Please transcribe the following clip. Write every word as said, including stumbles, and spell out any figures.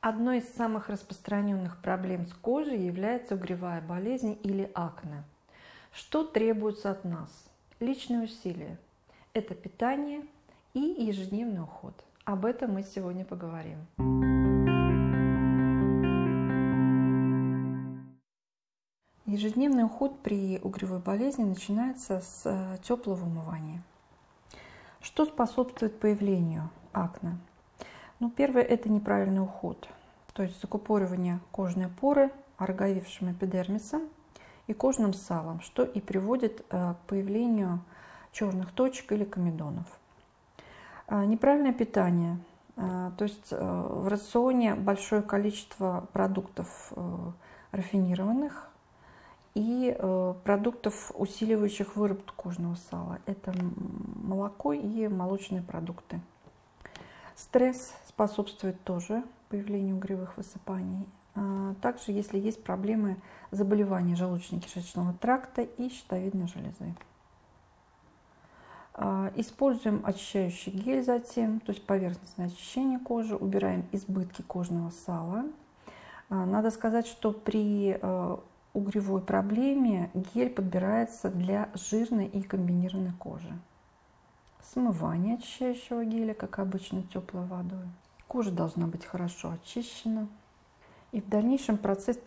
Одной из самых распространенных проблем с кожей является угревая болезнь или акне. Что требуется от нас? Личные усилия. Это питание и ежедневный уход. Об этом мы сегодня поговорим. Ежедневный уход при угревой болезни начинается с теплого умывания. Что способствует появлению акне? Ну, первое – это неправильный уход, то есть закупоривание кожной поры ороговевшим эпидермисом и кожным салом, что и приводит к появлению черных точек или комедонов. Неправильное питание, то есть в рационе большое количество продуктов рафинированных и продуктов, усиливающих выработку кожного сала. Это молоко и молочные продукты. Стресс способствует тоже появлению угревых высыпаний. Также, если есть проблемы заболевания желудочно-кишечного тракта и щитовидной железы. Используем очищающий гель затем, то есть поверхностное очищение кожи, убираем избытки кожного сала. Надо сказать, что при угревой проблеме гель подбирается для жирной и комбинированной кожи. Смывание очищающего геля, как обычно, теплой водой. Кожа должна быть хорошо очищена. И в дальнейшем процесс